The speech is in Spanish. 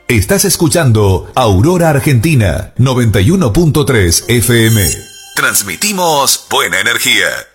Estás escuchando Aurora Argentina 91.3 FM. Transmitimos buena energía.